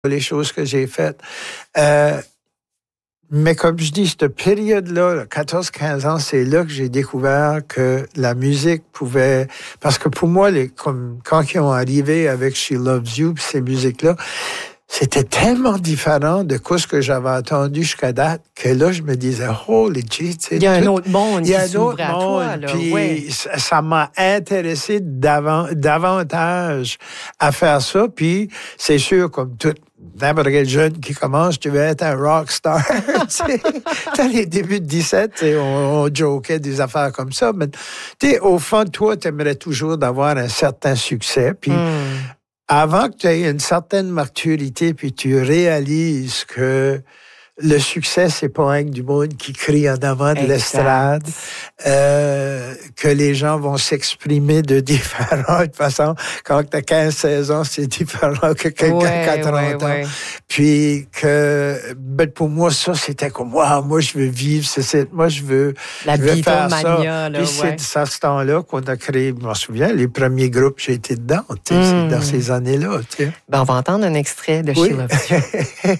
les choses que j'ai faites. Mais comme je dis, cette période-là, 14-15 ans, c'est là que j'ai découvert que la musique pouvait... Parce que pour moi, comme quand ils ont arrivé avec She Loves You, puis ces musiques-là, c'était tellement différent de ce que j'avais entendu jusqu'à date que là, je me disais, holy gee, il y a un autre monde qui s'ouvre à toi. Puis ça m'a intéressé davantage à faire ça. Puis c'est sûr, comme n'importe quel jeune qui commence, tu veux être un rockstar. Dans les débuts de 17, on jokait des affaires comme ça. Mais au fond de toi, tu aimerais toujours d'avoir un certain succès. Puis avant que tu aies une certaine maturité, puis tu réalises que le succès, c'est pas un du monde qui crie en avant de l'estrade, que les gens vont s'exprimer de différentes façons. Quand tu as 15-16 ans, c'est différent que quelqu'un qui a 30 ans. Puis pour moi, ça, c'était comme, wow, moi, je veux vivre, moi, je veux faire ça. Puis c'est à ce temps-là qu'on a créé, je m'en souviens, les premiers groupes, j'ai été dedans, c'est dans ces années-là. Ben, on va entendre un extrait de She Loves You.